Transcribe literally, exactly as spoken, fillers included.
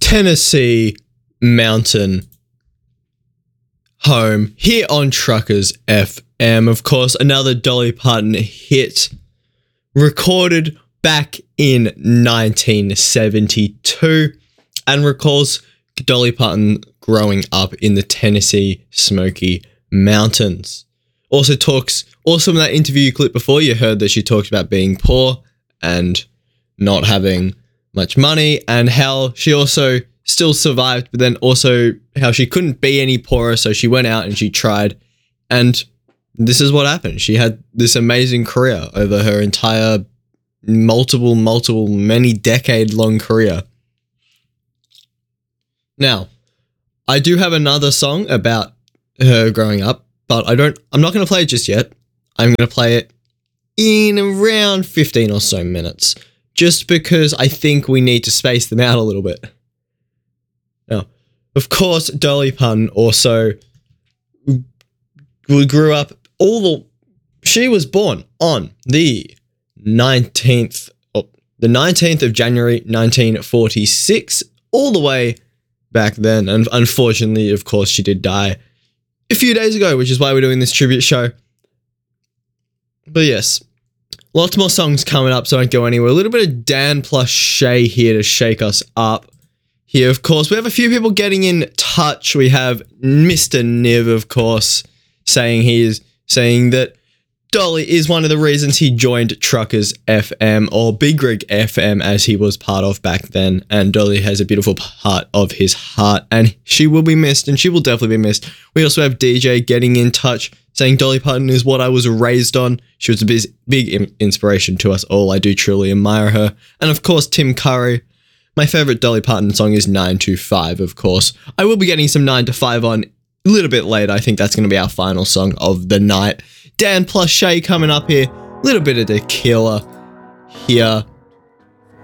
Tennessee Mountain home here on Truckers F M. Of course, another Dolly Parton hit recorded back in nineteen seventy-two and recalls Dolly Parton growing up in the Tennessee Smoky Mountains. Also talks, also in that interview clip before, you heard that she talked about being poor and not having much money and how she also still survived, but then also how she couldn't be any poorer, so she went out and she tried, and this is what happened. She had this amazing career over her entire multiple, multiple, many decade long career. Now, I do have another song about her growing up, but I don't, I'm not going to play it just yet. I'm going to play it in around fifteen or so minutes, just because I think we need to space them out a little bit. Now, of course, Dolly Parton also grew up all the, she was born on the nineteenth, oh, the nineteenth of January, nineteen forty-six, all the way back then. And unfortunately, of course, she did die a few days ago, which is why we're doing this tribute show. But yes, lots more songs coming up, so don't go anywhere. A little bit of Dan plus Shay here to shake us up. Here, of course, we have a few people getting in touch. We have Mister Niv, of course, saying he is saying that Dolly is one of the reasons he joined Truckers F M, or Big Rig F M as he was part of back then, and Dolly has a beautiful part of his heart, and she will be missed, and she will definitely be missed. We also have D J getting in touch, saying Dolly Parton is what I was raised on. She was a big, big inspiration to us all. I do truly admire her. And of course, Tim Curry. My favorite Dolly Parton song is nine to five, of course. I will be getting some nine to five on a little bit later. I think that's going to be our final song of the night. Dan plus Shay coming up here. A little bit of Tequila here